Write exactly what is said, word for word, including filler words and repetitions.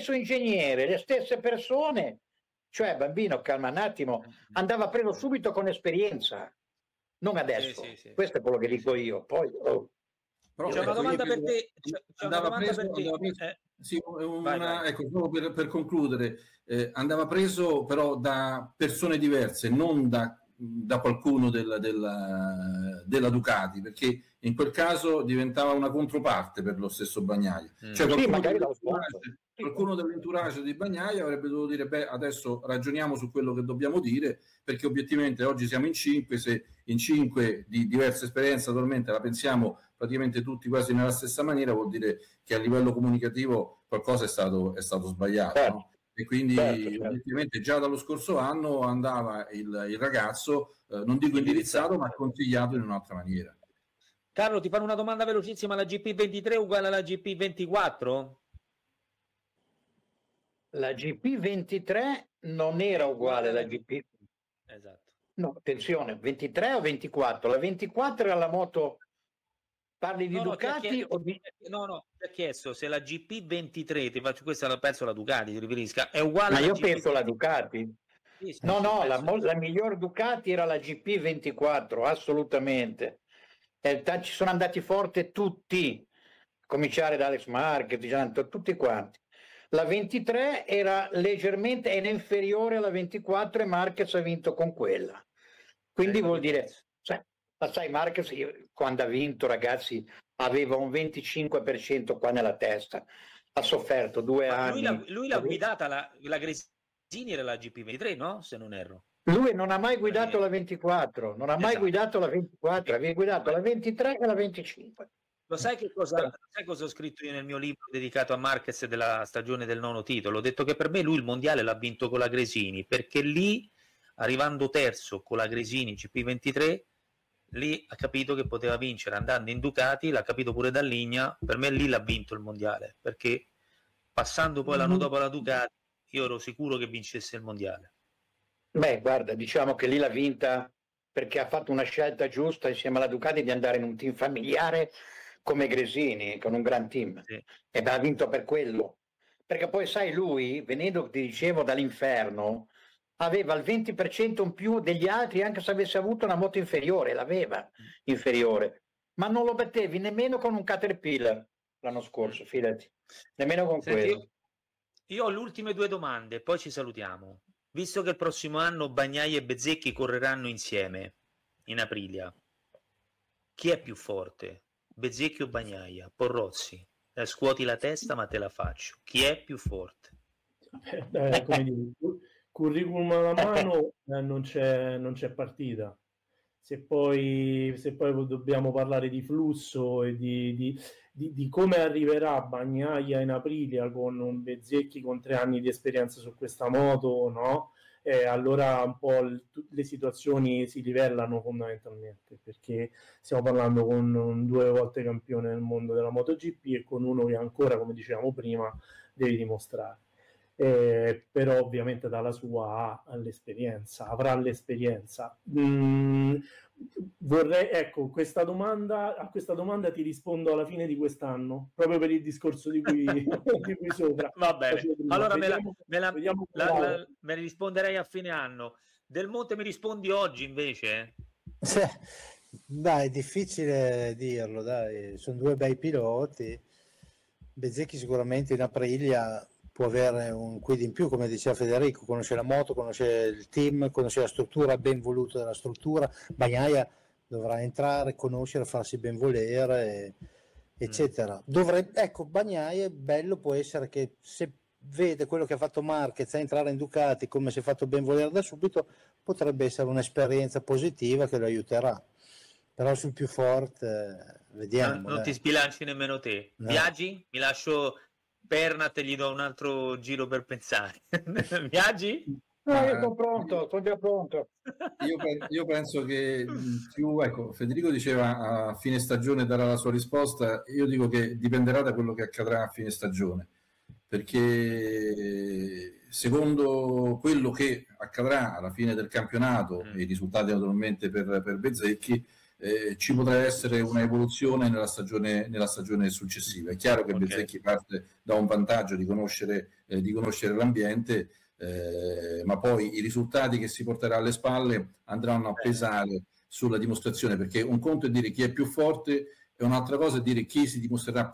stesso ingegnere, le stesse persone, cioè bambino, calma un attimo, andava preso subito con esperienza, non adesso. Sì, sì, sì. Questo è quello che dico io. Poi, oh. Però, c'è ecco, una domanda per te. C'è, c'è una domanda preso, per te. Preso, eh. sì, una, vai, vai. Ecco, solo per, per concludere, eh, andava preso però da persone diverse, non da, da qualcuno della, della, della Ducati, perché in quel caso diventava una controparte per lo stesso Bagnaia. Mm. Cioè qualcuno, sì, dell'entourage, qualcuno dell'entourage di Bagnaia avrebbe dovuto dire: beh, adesso ragioniamo su quello che dobbiamo dire, perché obiettivamente oggi siamo in cinque, se in cinque di diverse esperienze attualmente la pensiamo praticamente tutti quasi nella stessa maniera, vuol dire che a livello comunicativo qualcosa è stato, è stato sbagliato, certo. No? E quindi certo, certo. Obiettivamente già dallo scorso anno andava il, il ragazzo, eh, non dico indirizzato, ma consigliato in un'altra maniera. Carlo, ti fanno una domanda velocissima: la G P ventitré uguale alla G P ventiquattro? La G P ventitré non era uguale alla G P. Esatto. No, attenzione, ventitré o ventiquattro? La ventiquattro era la moto. Parli di no, Ducati? No, chiesto, o di... no, no, ti ha chiesto se la G P ventitré, ti faccio questa, la penso la Ducati, ti riferisca, è uguale Ma alla io G P penso la Ducati. Sì, sì, no, sì, no, la, la miglior Ducati era la G P ventiquattro, assolutamente. Eh, ci sono andati forte tutti, a cominciare da Alex Marquez, tutti quanti. La ventitré era leggermente era inferiore alla ventiquattro e Marquez ha vinto con quella. Quindi ecco vuol dire, sai, ma sai, Marquez quando ha vinto, ragazzi, aveva un venticinque per cento qua nella testa, ha sofferto due ma anni. Lui l'ha, lui l'ha guidata, la, la Gresini era la G P ventitré, no? Se non erro. Lui non ha mai guidato la ventiquattro, non ha mai esatto. guidato la ventiquattro, aveva guidato la ventitré e la venticinque. Lo sai che cosa, sai cosa ho scritto io nel mio libro dedicato a Marquez della stagione del nono titolo? Ho detto che per me lui il mondiale l'ha vinto con la Gresini, perché lì, arrivando terzo con la Gresini G P ventitré, lì ha capito che poteva vincere andando in Ducati, l'ha capito pure da Ligna, per me lì l'ha vinto il mondiale, perché passando poi l'anno dopo la Ducati io ero sicuro che vincesse il mondiale. Beh, guarda, diciamo che lì l'ha vinta perché ha fatto una scelta giusta insieme alla Ducati di andare in un team familiare come Gresini, con un gran team, sì. E ha vinto per quello. Perché poi sai, lui, venendo, ti dicevo, dall'inferno, aveva il venti per cento in più degli altri, anche se avesse avuto una moto inferiore, l'aveva inferiore. Ma non lo battevi nemmeno con un Caterpillar l'anno scorso, fidati. Nemmeno con Senti, quello. Io, io ho le ultime due domande, poi ci salutiamo. Visto che il prossimo anno Bagnaia e Bezzecchi correranno insieme in Aprilia, chi è più forte? Bezzecchi o Bagnaia? Porrozzi, eh, scuoti la testa ma te la faccio. Chi è più forte? Eh, come dire, curriculum alla mano eh, non c'è, non c'è partita. Se poi, se poi dobbiamo parlare di flusso e di, di, di, di come arriverà Bagnaia in Aprilia con un Bezzecchi con tre anni di esperienza su questa moto, no? Eh, allora un po' l- le situazioni si livellano fondamentalmente, perché stiamo parlando con un due volte campione del mondo della MotoGP e con uno che ancora, come dicevamo prima, devi dimostrare. Eh, però ovviamente dalla sua ha l'esperienza, avrà l'esperienza. Mm, vorrei, ecco, questa domanda, a questa domanda ti rispondo alla fine di quest'anno, proprio per il discorso di cui, di cui sopra. Va bene, allora vediamo, me la, me la, la, la, me ne risponderei a fine anno. Del Monte mi rispondi oggi invece? Dai, è difficile dirlo, dai, sono due bei piloti. Bezzecchi sicuramente in Aprilia può avere un quid in più, come diceva Federico, conosce la moto, conosce il team, conosce la struttura, ben voluto della struttura. Bagnaia dovrà entrare, conoscere, farsi ben volere, eccetera. Dovrebbe, ecco, Bagnaia, bello può essere che se vede quello che ha fatto Marquez a entrare in Ducati, come si è fatto ben volere da subito, potrebbe essere un'esperienza positiva che lo aiuterà. Però sul più forte, vediamo. Non, non ti sbilanci nemmeno te. No. Viaggi? Mi lascio Pernat e gli do un altro giro per pensare. Viaggi? No, io sono pronto, sono già pronto. Io, io penso che più, ecco, Federico diceva a fine stagione darà la sua risposta, io dico che dipenderà da quello che accadrà a fine stagione, perché secondo quello che accadrà alla fine del campionato, mm. i risultati naturalmente per, per Bezzecchi, eh, ci potrà essere una evoluzione nella stagione, nella stagione successiva. È chiaro che okay. Bezzecchi parte da un vantaggio di conoscere, eh, di conoscere l'ambiente, eh, ma poi i risultati che si porterà alle spalle andranno a pesare sulla dimostrazione, perché un conto è dire chi è più forte e un'altra cosa è dire chi si dimostrerà